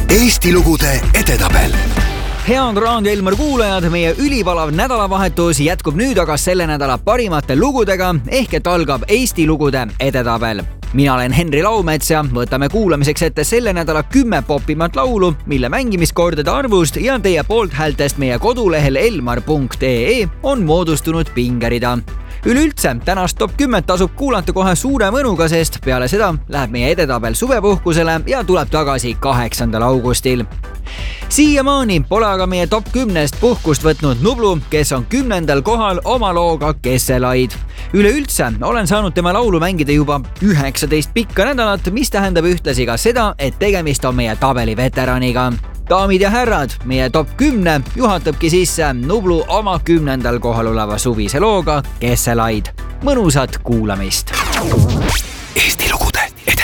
Eesti lugude edetabel. Head Raadio Elmar kuulajad, meie ülipalav nädalavahetus jätkub nüüd aga selle nädala parimate lugudega, ehk et algab Eesti lugude edetabel. Mina olen Henri Laumets ja võtame kuulamiseks ette selle nädala 10 popimat laulu, mille mängimiskordade arvust ja teie poolthäältest meie kodulehel elmar.ee on moodustunud pingerida. Üleüldse, tänast top 10 tasub kuulata kohe suure mõnuga, sest peale seda läheb meie edetabel suvepuhkusele ja tuleb tagasi 8. augustil. Siiamaani pole aga meie top 10-st puhkust võtnud Nublu, kes on 10. kohal oma looga Kesselaid. Üleüldse olen saanud tema laulu mängida juba 19 pikka nädalat, mis tähendab ühtlasi ka seda, et tegemist on meie tabeli veteraniga. Daamid ja härrad, meie top 10 juhatabki sisse Nublu oma 10. kohal oleva suvise looga Kesselaid. Mõnusat kuulamist!